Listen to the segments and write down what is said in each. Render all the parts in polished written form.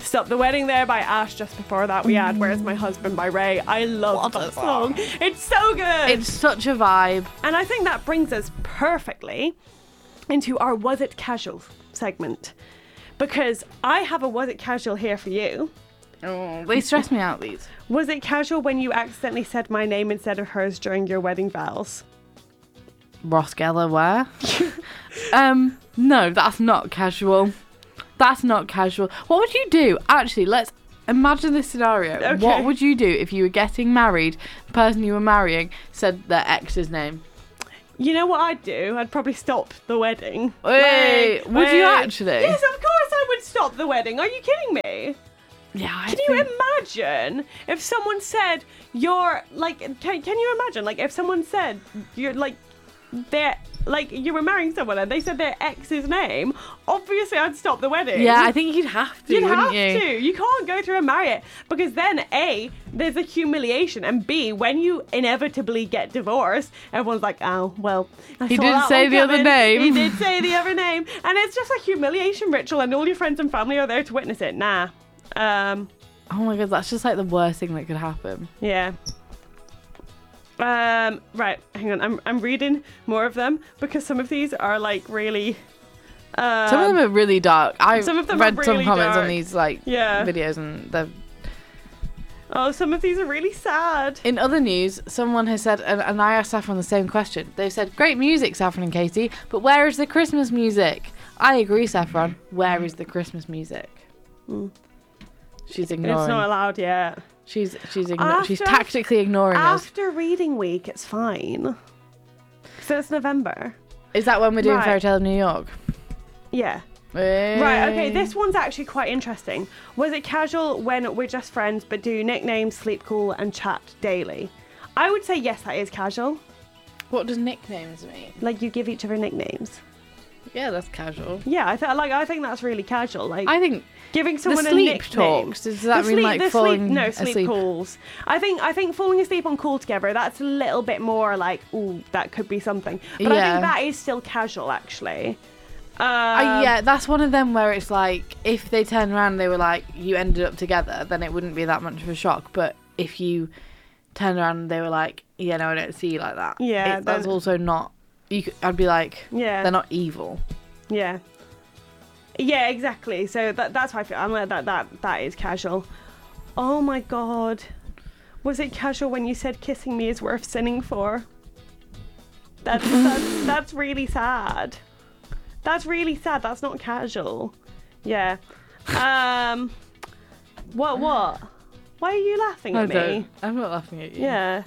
Stop the Wedding There by Ash. Just before that we had Where's My Husband by Ray. I love that song. It's so good. It's such a vibe. And I think that brings us perfectly into our Was It Casual segment. Because I have a Was It Casual here for you. Oh, they stress me out, these. Was it casual when you accidentally said my name instead of hers during your wedding vows? Ross Geller, where? No, that's not casual. That's not casual. What would you do? Actually, let's imagine this scenario. Okay. What would you do if you were getting married, the person you were marrying said their ex's name? You know what I'd do? I'd probably stop the wedding. Wait, would you actually? Yes, of course I would stop the wedding. Are you kidding me? Yeah, Can you imagine if someone said you're like? Can you imagine like if someone said you're like they're like you were marrying someone and they said their ex's name? Obviously, I'd stop the wedding. Yeah, I think you'd have to. You'd wouldn't have you? to. You can't go through and marry it because then A, there's a humiliation, and B, when you inevitably get divorced, everyone's like, oh well. I He saw didn't that say one the other coming. name. He did say the other name, and it's just a humiliation ritual, and all your friends and family are there to witness it. Nah. Oh my god, that's just like the worst thing that could happen. Yeah. Right, hang on. I'm reading more of them because some of these are like really. Some of them are really dark. I've some of them read are some really comments on dark. these like Yeah. videos, and they're. Oh, some of these are really sad. In other news, someone has said, and I asked Saffron the same question. They said, "Great music, Saffron and Katie, but where is the Christmas music?" I agree, Saffron. Where is the Christmas music? She's ignoring. It's not allowed yet. She's she's After- tactically ignoring us. After reading week, it's fine. So it's November. Is that when we're doing Right. Fairy Tale of New York? Yeah. Right, okay, this one's actually quite interesting. Was it casual when we're just friends but do nicknames, sleep cool, and chat daily? I would say yes, that is casual. What does nicknames mean? Like you give each other nicknames. Yeah, that's casual. Yeah, I think that's really casual. Like I think giving someone the a sleep nickname. talks. Does that mean like the falling no, sleep asleep? calls. I think falling asleep on call together, that's a little bit more like, ooh, that could be something. But I Yeah. think that is still casual, actually. Yeah, that's one of them where it's like, if they turned around and they were like, you ended up together, then it wouldn't be that much of a shock. But if you turned around and they were like, yeah, no, I don't see you like that. Yeah, that's then- also not. I'd be like, Yeah. they're not evil. Yeah. Yeah, exactly. So that's how I feel. I'm like that is casual. Oh my god. Was it casual when you said kissing me is worth sinning for? That's really sad. That's really sad. That's not casual. Yeah. What? Why are you laughing at me? I'm not laughing at you. Yeah.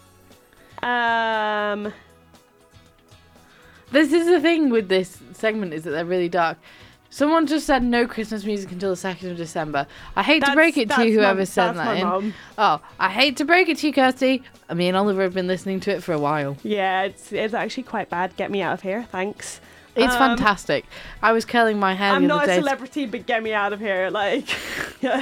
This is the thing with this segment, is that they're really dark. Someone just said no Christmas music until the 2nd of December. I hate to break it to you, whoever said that's that my in. mum. Oh, I hate to break it to you, Kirsty. Me and Oliver have been listening to it for a while. Yeah, it's actually quite bad. Get me out of here, thanks. It's fantastic. I was curling my hair I'm the not other a day. celebrity, but get me out of here. Like, yeah.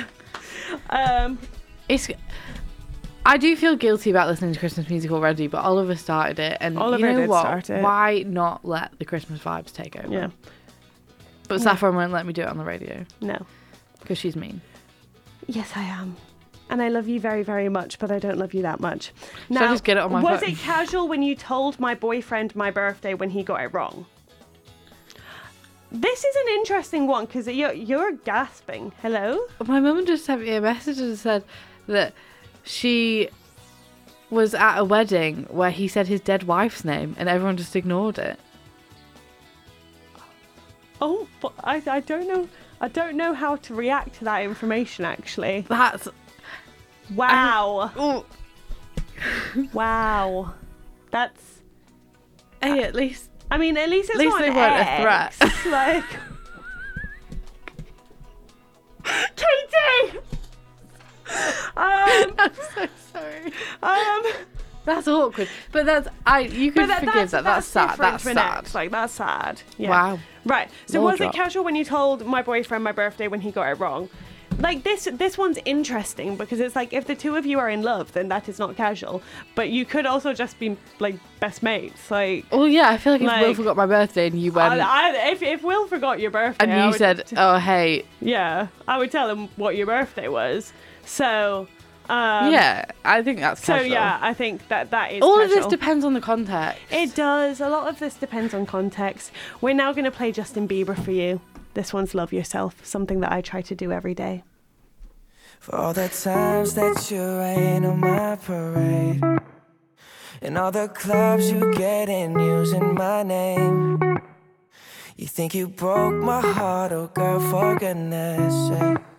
I do feel guilty about listening to Christmas music already, but Oliver started it, and Oliver you know did what? start it. Why not let the Christmas vibes take over? Yeah. But Saffron won't let me do it on the radio No. because she's mean. Yes, I am. And I love you very, very much, but I don't love you that much. Should I just get it on my was phone? it casual when you told my boyfriend my birthday when he got it wrong? This is an interesting one because you're gasping. Hello? My mum just sent me a message and said that she was at a wedding where he said his dead wife's name and everyone just ignored it. Oh, but I don't know. I don't know how to react to that information. Actually, That's... wow, Oh, wow. That's. hey, at least... I mean, at least it's At least not they an weren't a ex. threat. Like, Katie. I'm so sorry. That's awkward. But that's... you could forgive that. That's sad. different That's to an sad. ex. Like, that's sad. Yeah. Wow. Right. So Law was drop. it casual when you told my boyfriend my birthday when he got it wrong? like this one's interesting because it's like if the two of you are in love, then that is not casual. But you could also just be like best mates. Like, well, yeah, I feel like if Will forgot my birthday and you went, if Will forgot your birthday, and you said, "Oh, hey," yeah, I would tell him what your birthday was. So. Yeah, I think that's casual. So yeah, I think that is all casual. of this depends on the context. It does. A lot of this depends on context. We're now going to play Justin Bieber for you. This one's Love Yourself, something that I try to do every day. For all the times that you rain on my parade, and all the clubs you get in using my name. You think you broke my heart, oh girl, for goodness sake.